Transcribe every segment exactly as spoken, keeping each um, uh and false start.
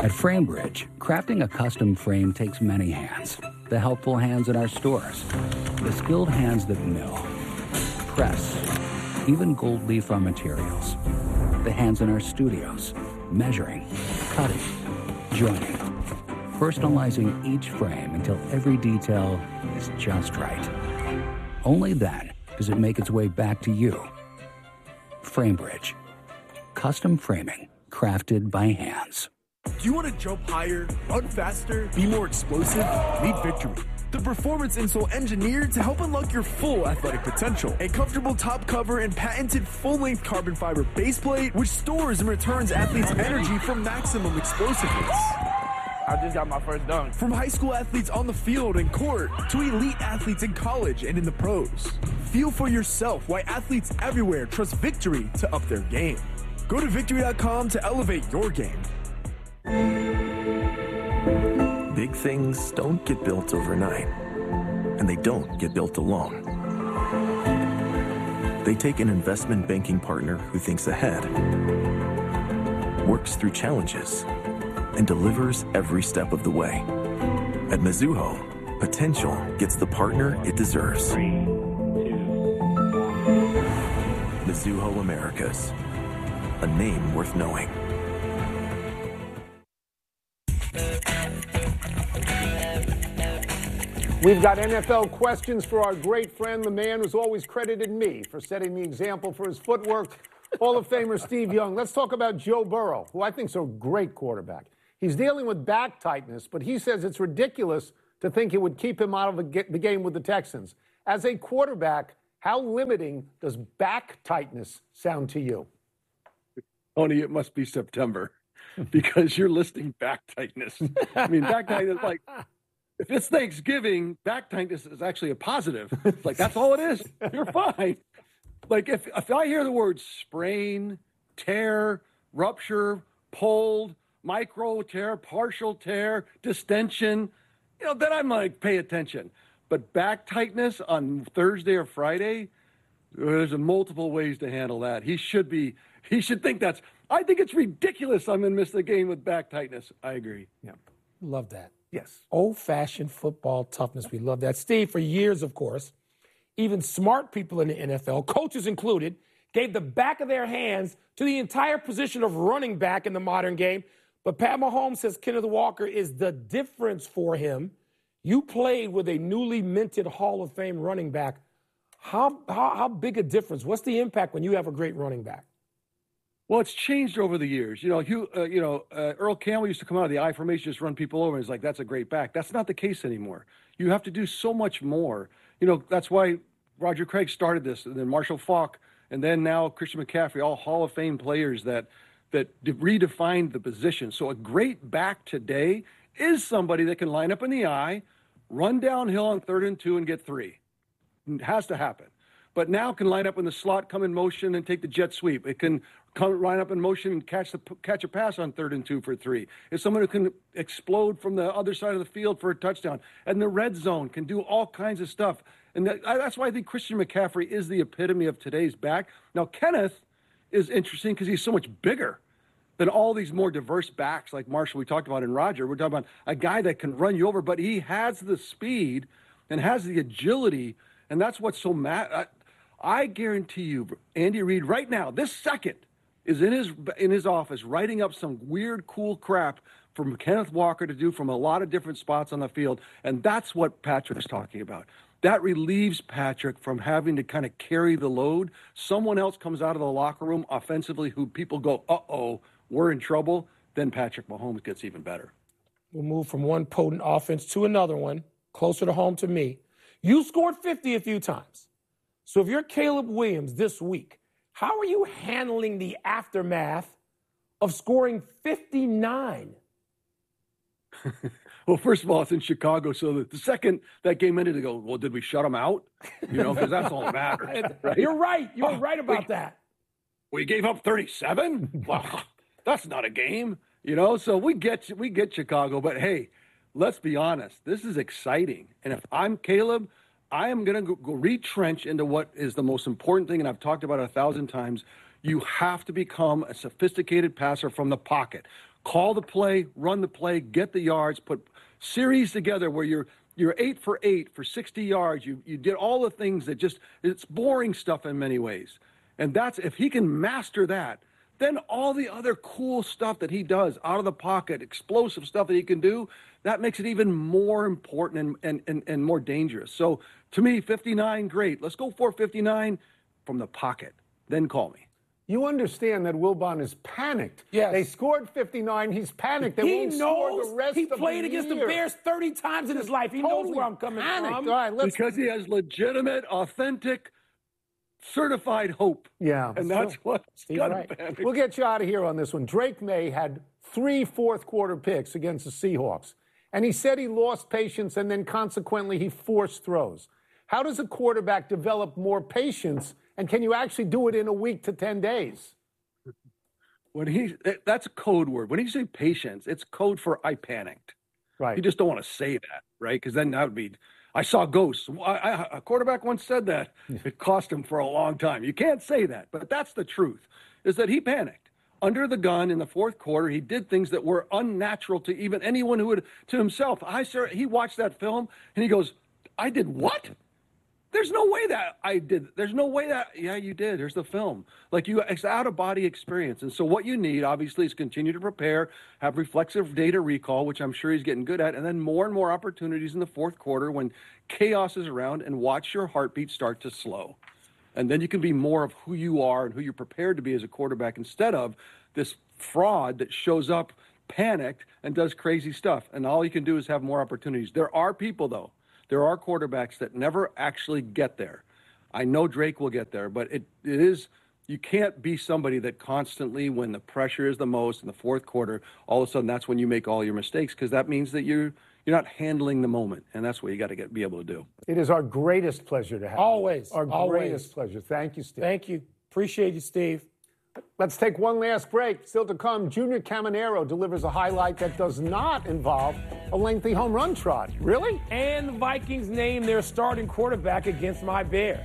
At FrameBridge, crafting a custom frame takes many hands. The helpful hands in our stores, the skilled hands that mill, press, even gold leaf on materials. The hands in our studios, measuring, cutting, joining, personalizing each frame until every detail is just right. Only then does it make its way back to you. FrameBridge. Custom framing crafted by hands. Do you want to jump higher, run faster, be more explosive? Meet Victory, the performance insole engineered to help unlock your full athletic potential. A comfortable top cover and patented full-length carbon fiber base plate, which stores and returns athletes' energy for maximum explosiveness. I just got my first dunk. From high school athletes on the field and court to elite athletes in college and in the pros. Feel for yourself why athletes everywhere trust Victory to up their game. Go to victory dot com to elevate your game. Big things don't get built overnight, and they don't get built alone. They take an investment banking partner who thinks ahead, works through challenges, and delivers every step of the way. At Mizuho, potential gets the partner it deserves. Three, two. Mizuho Americas, a name worth knowing. We've got N F L questions for our great friend, the man who's always credited me for setting the example for his footwork, Hall of Famer Steve Young. Let's talk about Joe Burrow, who I think is a great quarterback. He's dealing with back tightness, but he says it's ridiculous to think it would keep him out of the game with the Texans. As a quarterback, how limiting does back tightness sound to you? Tony, it must be September because you're listing back tightness. I mean, back tightness, like, if it's Thanksgiving, back tightness is actually a positive. Like, that's all it is. You're fine. Like, if, if I hear the words sprain, tear, rupture, pulled, micro tear, partial tear, distension, you know, then I might pay attention. But back tightness on Thursday or Friday, there's a multiple ways to handle that. He should be, he should think that's, I think it's ridiculous I'm going to miss the game with back tightness. I agree. Yeah. Love that. Yes. Old-fashioned football toughness. We love that. Steve, for years, of course, even smart people in the N F L, coaches included, gave the back of their hands to the entire position of running back in the modern game. But Pat Mahomes says Kenneth Walker is the difference for him. You played with a newly minted Hall of Fame running back. How, how, how big a difference? What's the impact when you have a great running back? Well, it's changed over the years. You know, Hugh, uh, you know, uh, Earl Campbell used to come out of the I formation, just run people over. And he's like, that's a great back. That's not the case anymore. You have to do so much more. You know, that's why Roger Craig started this, and then Marshall Faulk, and then now Christian McCaffrey, all Hall of Fame players that that redefined the position. So a great back today is somebody that can line up in the eye, run downhill on third and two and get three. It has to happen. But now can line up in the slot, come in motion, and take the jet sweep. It can come line up in motion and catch the catch a pass on third and two for three. It's someone who can explode from the other side of the field for a touchdown. And the red zone can do all kinds of stuff. And that, that's why I think Christian McCaffrey is the epitome of today's back. Now, Kenneth is interesting because he's so much bigger than all these more diverse backs like Marshall we talked about and Roger. We're talking about a guy that can run you over, but he has the speed and has the agility, and that's what's so mad. I, I guarantee you, Andy Reid right now, this second, is in his in his office writing up some weird, cool crap for Kenneth Walker to do from a lot of different spots on the field, and that's what Patrick's talking about. That relieves Patrick from having to kind of carry the load. Someone else comes out of the locker room offensively who people go, uh-oh, we're in trouble. Then Patrick Mahomes gets even better. We'll move from one potent offense to another one, closer to home to me. You scored fifty a few times. So if you're Caleb Williams this week, how are you handling the aftermath of scoring fifty-nine? Well, first of all, it's in Chicago, so the, the second that game ended, they go, well, did we shut them out? You know, because that's all that matters. Right? You're right. You're oh, right about we, that. We gave up thirty-seven? Wow, that's not a game. You know, so we get we get Chicago. But, hey, let's be honest. This is exciting. And if I'm Caleb, I am going to go, go retrench into what is the most important thing, and I've talked about it a thousand times. You have to become a sophisticated passer from the pocket. Call the play, run the play, get the yards, put series together where you're you're eight for eight for sixty yards. You you did all the things that just, it's boring stuff in many ways. And that's, if he can master that, then all the other cool stuff that he does out of the pocket, explosive stuff that he can do, that makes it even more important and, and, and, and more dangerous. So to me, fifty-nine, great. Let's go for fifty-nine from the pocket. Then call me. You understand that Wilbon is panicked. Yes. They scored fifty-nine. He's panicked. They He won't score the rest knows he of played the against year. the Bears thirty times in his life. He knows Totally where I'm coming panicked. from. All right, let's. Because he has legitimate, authentic, certified hope. Yeah. And that's what Steve, got right. him panicked. We'll get you out of here on this one. Drake May had three fourth quarter picks against the Seahawks. And he said he lost patience and then consequently he forced throws. How does a quarterback develop more patience? And can you actually do it in a week to ten days? When he, that's a code word. When you say patience, it's code for I panicked. Right. You just don't want to say that, right? Because then that would be, I saw ghosts. I, I, a quarterback once said that. It cost him for a long time. You can't say that, but that's the truth, is that he panicked. Under the gun in the fourth quarter, he did things that were unnatural to even anyone who would, to himself. I sir, he watched that film and he goes, I did what? There's no way that I did. There's no way that, yeah, you did. There's the film. Like you, it's out of body experience. And so what you need, obviously, is continue to prepare, have reflexive data recall, which I'm sure he's getting good at, and then more and more opportunities in the fourth quarter when chaos is around, and watch your heartbeat start to slow. And then you can be more of who you are and who you're prepared to be as a quarterback instead of this fraud that shows up panicked and does crazy stuff. And all you can do is have more opportunities. There are people, though. There are quarterbacks that never actually get there. I know Drake will get there, but it, it is, you can't be somebody that constantly, when the pressure is the most in the fourth quarter, all of a sudden that's when you make all your mistakes, because that means that you're, you're not handling the moment, and that's what you got to get be able to do. It is our greatest pleasure to have you. Always. Our always. greatest pleasure. Thank you, Steve. Thank you. Appreciate you, Steve. Let's take one last break. Still to come, Junior Caminero delivers a highlight that does not involve a lengthy home run trot. Really? And the Vikings name their starting quarterback against my Bears.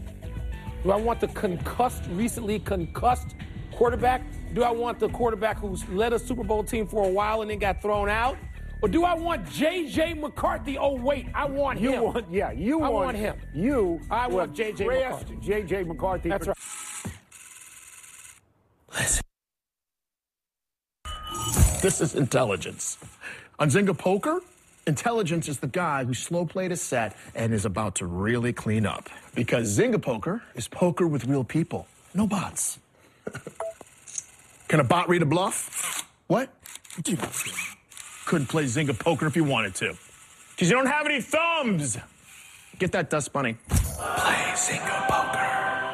Do I want the concussed, recently concussed quarterback? Do I want the quarterback who's led a Super Bowl team for a while and then got thrown out? Or do I want J J McCarthy? Oh, wait, I want You him. want, yeah, you I want, want him. You I would want J J draft McCarthy. J J McCarthy. That's for- right. This is intelligence. On Zynga Poker, intelligence is the guy who slow played a set and is about to really clean up. Because Zynga Poker is poker with real people, no bots. Can a bot read a bluff? What? You couldn't play Zynga Poker if you wanted to. Because you don't have any thumbs. Get that, Dust Bunny. Play Zynga Poker.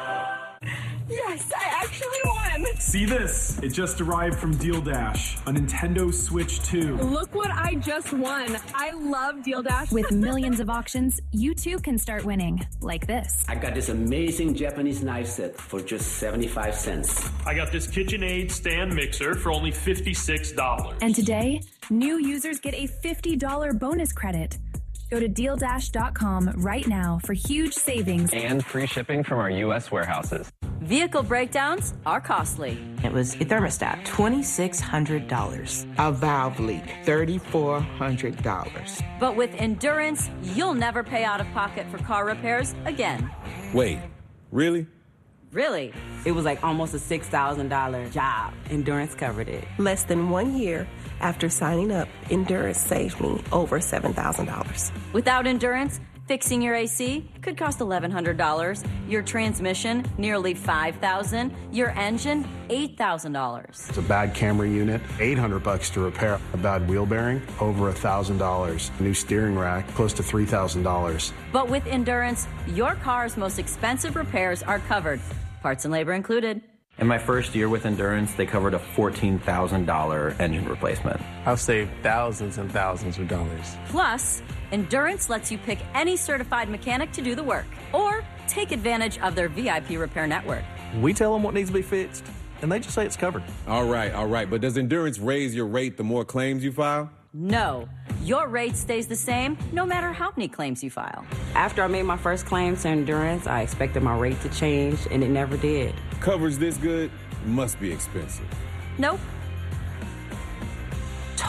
Yes, I actually won! See this? It just arrived from Deal Dash, a Nintendo Switch two. Look what I just won. I love Deal Dash. With millions of auctions, you too can start winning, like this. I got this amazing Japanese knife set for just seventy-five cents. I got this KitchenAid stand mixer for only fifty-six dollars. And today, new users get a fifty dollars bonus credit. Go to deal dash dot com right now for huge savings and free shipping from our U S warehouses. Vehicle breakdowns are costly. It was a thermostat, twenty-six hundred dollars. A valve leak, three thousand four hundred dollars. But with Endurance, you'll never pay out of pocket for car repairs again. Wait, really? Really? It was like almost a six thousand dollars job. Endurance covered it. Less than one year after signing up, Endurance saved me over seven thousand dollars. Without Endurance, fixing your A C could cost eleven hundred dollars, your transmission nearly five thousand dollars, your engine eight thousand dollars. It's a bad Camry unit, eight hundred bucks to repair. A bad wheel bearing, over one thousand dollars. New steering rack, close to three thousand dollars. But with Endurance, your car's most expensive repairs are covered, parts and labor included. In my first year with Endurance, they covered a fourteen thousand dollars engine replacement. I've saved thousands and thousands of dollars. Plus, Endurance lets you pick any certified mechanic to do the work, or take advantage of their V I P repair network. We tell them what needs to be fixed, and they just say it's covered. All right, all right, but does Endurance raise your rate the more claims you file? No, your rate stays the same no matter how many claims you file. After I made my first claim to Endurance, I expected my rate to change, and it never did. Coverage this good must be expensive. Nope.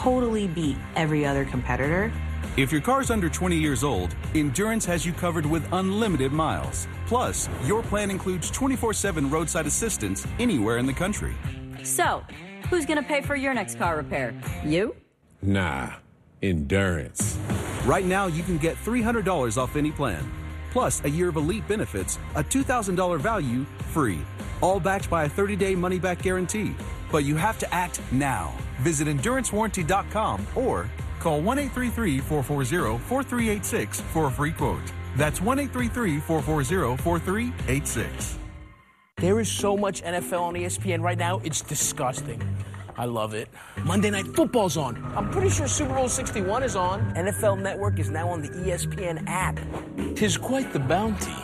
totally beat every other competitor. If your car's under twenty years old, Endurance has you covered with unlimited miles. Plus, your plan includes twenty-four seven roadside assistance anywhere in the country. So, who's going to pay for your next car repair? You? Nah, Endurance. Right now, you can get three hundred dollars off any plan. Plus, a year of elite benefits, a two thousand dollars value, free. All backed by a thirty-day money-back guarantee. But you have to act now. Visit endurance warranty dot com or call one eight three three, four four zero, four three eight six for a free quote. That's one eight three three, four four zero, four three eight six. There is so much N F L on E S P N right now, it's disgusting. I love it. Monday Night Football's on. I'm pretty sure Super Bowl sixty-one is on. N F L Network is now on the E S P N app. Tis quite the bounty.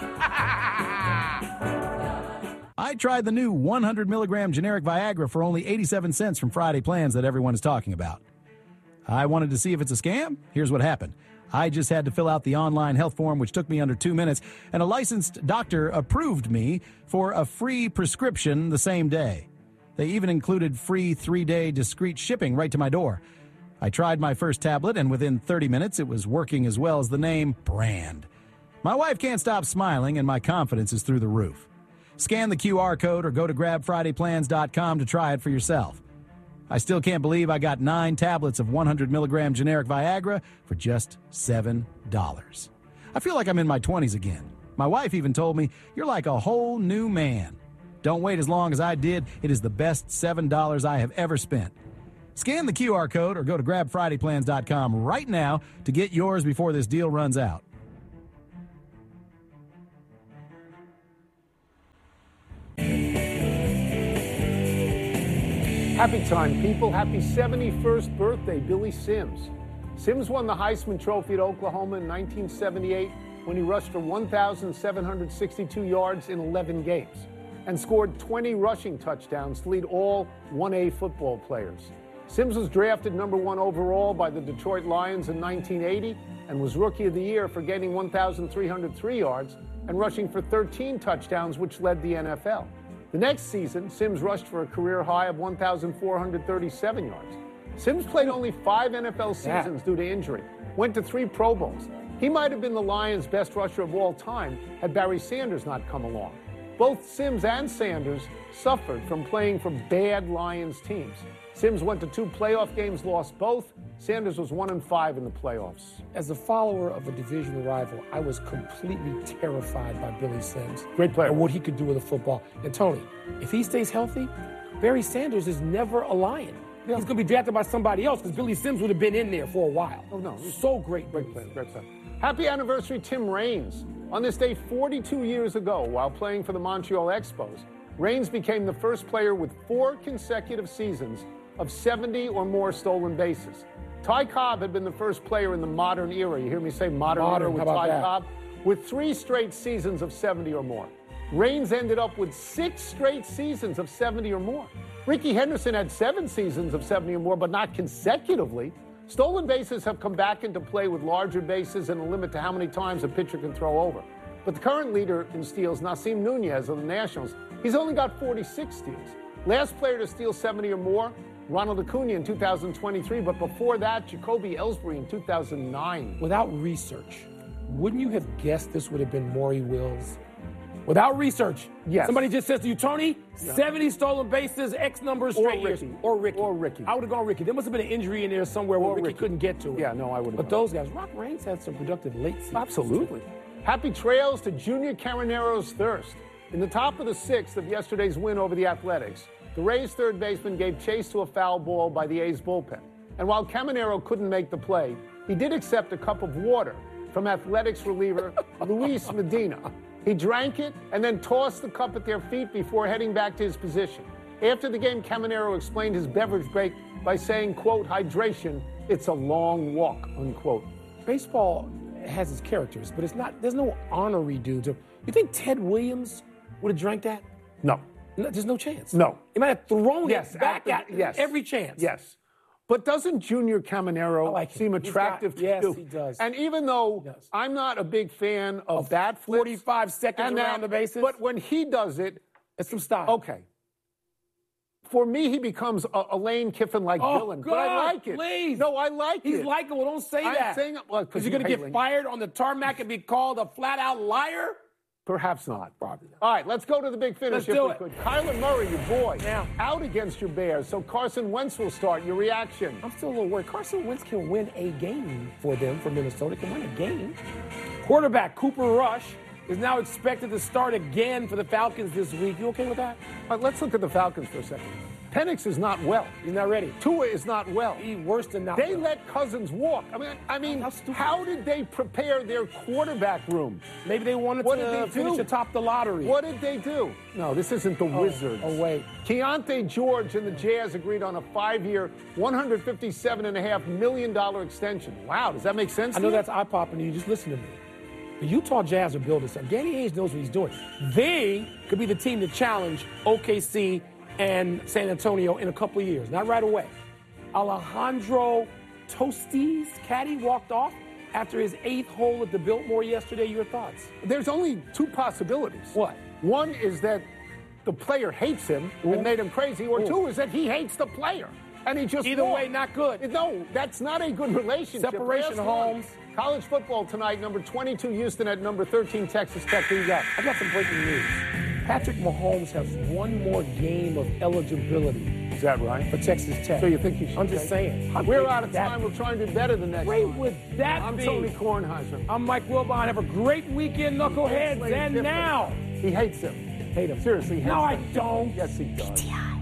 I tried the new one hundred milligram generic Viagra for only eighty-seven cents from Friday Plans that everyone is talking about. I wanted to see if it's a scam. Here's what happened. I just had to fill out the online health form, which took me under two minutes, and a licensed doctor approved me for a free prescription the same day. They even included free three-day discreet shipping right to my door. I tried my first tablet, and within thirty minutes, it was working as well as the name brand. My wife can't stop smiling, and my confidence is through the roof. Scan the Q R code or go to grab friday plans dot com to try it for yourself. I still can't believe I got nine tablets of one hundred milligram generic Viagra for just seven dollars. I feel like I'm in my twenties again. My wife even told me, "You're like a whole new man." Don't wait as long as I did. It is the best seven dollars I have ever spent. Scan the Q R code or go to grab friday plans dot com right now to get yours before this deal runs out. Happy time, people. Happy seventy-first birthday, Billy Sims. Sims won the Heisman Trophy at Oklahoma in nineteen seventy-eight when he rushed for one thousand seven hundred sixty-two yards in eleven games and scored twenty rushing touchdowns to lead all one A football players. Sims was drafted number one overall by the Detroit Lions in nineteen eighty and was Rookie of the Year for gaining one thousand three hundred three yards and rushing for thirteen touchdowns, which led the N F L. The next season, Sims rushed for a career high of one thousand four hundred thirty-seven yards. Sims played only five N F L seasons due to injury, went to three Pro Bowls. He might have been the Lions' best rusher of all time had Barry Sanders not come along. Both Sims and Sanders suffered from playing for bad Lions teams. Sims went to two playoff games, lost both. Sanders was one and five in the playoffs. As a follower of a division rival, I was completely terrified by Billy Sims. Great player. And what he could do with a football. And Tony, if he stays healthy, Barry Sanders is never a Lion. Yeah. He's going to be drafted by somebody else because Billy Sims would have been in there for a while. Oh, no. So great. Great player. Great player. Happy anniversary, Tim Raines. On this day forty-two years ago, while playing for the Montreal Expos, Raines became the first player with four consecutive seasons of seventy or more stolen bases. Ty Cobb had been the first player in the modern era. You hear me say modern, modern era with Ty that? Cobb? With three straight seasons of seventy or more. Raines ended up with six straight seasons of seventy or more. Rickey Henderson had seven seasons of seventy or more, but not consecutively. Stolen bases have come back into play with larger bases and a limit to how many times a pitcher can throw over. But the current leader in steals, Nasim Nunez of the Nationals, he's only got forty-six steals. Last player to steal seventy or more, Ronald Acuna in two thousand twenty-three, but before that, Jacoby Ellsbury in two thousand nine. Without research, wouldn't you have guessed this would have been Maury Wills? Without research. Yes. Somebody just says to you, Tony, yeah. seventy stolen bases, X number of straight or years. Ricky. Or Ricky. Or Ricky. I would have gone Ricky. There must have been an injury in there somewhere where or Ricky Ricky. couldn't get to it. Yeah, no, I would have. But those guys, Rock Raines had some productive late seasons. Absolutely. Happy trails to Junior Camanero's thirst. In the top of the sixth of yesterday's win over the Athletics, the Rays' third baseman gave chase to a foul ball by the A's bullpen. And while Caminero couldn't make the play, he did accept a cup of water from Athletics reliever Luis Medina. He drank it and then tossed the cup at their feet before heading back to his position. After the game, Caminero explained his beverage break by saying, quote, hydration, it's a long walk, unquote. Baseball has its characters, but it's not, there's no honorary dude. To, you think Ted Williams would have drank that? No. no. There's no chance. No. He might have thrown yes, it back at, at yes. every chance. Yes. But doesn't Junior Caminero like seem attractive got, to yes, you? Yes, he does. And even though I'm not a big fan of, of bat flips, forty-five seconds and around that, the bases. But when he does it, it's some style. Okay. For me, he becomes a, a Lane Kiffin-like Oh, villain. God, but I like it. please. No, I like He's it. likable. Don't say I'm that. saying, well, Is he going to you get hate fired on the tarmac and be called a flat-out liar? Perhaps not. Probably not. All right, let's go to the big finish Let's if do we it. could. Kyler Murray, your boy, Yeah. out against your Bears. So Carson Wentz will start. Your reaction? I'm still a little worried. Carson Wentz can win a game for them, for Minnesota. Can win a game. Quarterback Cooper Rush is now expected to start again for the Falcons this week. You okay with that? All right, let's look at the Falcons for a second. Penix is not well. He's not ready. Tua is not well. He's worse than not They well. let Cousins walk. I mean, I mean, How stupid. how did they prepare their quarterback room? Maybe they wanted What to did they finish do? atop the lottery. What did they do? No, this isn't the Wizards. Oh, wait. Keontae George and the Jazz agreed on a five-year, one hundred fifty-seven point five million dollars extension. Wow, does that make sense I to know you? that's eye-popping to you. Just listen to me. The Utah Jazz are building something. Danny Ainge knows what he's doing. They could be the team to challenge O K C and San Antonio in a couple of years, not right away. Alejandro Tosti's caddy walked off after his eighth hole at the Biltmore yesterday. Your thoughts? There's only two possibilities. What? One is that the player hates him and made him crazy, or Ooh. two is that he hates the player. And he just Either walked. way, not good. No, that's not a good relationship. Separation, Last one. Holmes. College football tonight, number twenty-two Houston at number thirteen Texas Tech. Who you got? I got some breaking news. Patrick Mahomes has one more game of eligibility Is that right? for Texas Tech. So you think you should? I'm just take- saying. How We're great out of would that time. be? We're trying to do better than next Great time. would that I'm be? Tony Kornheiser. I'm Mike Wilbon. Have a great weekend, knuckleheads. Lane And Kiffin. now. He hates him. Hate him. Seriously, he hates No, I him. don't. Yes, he does.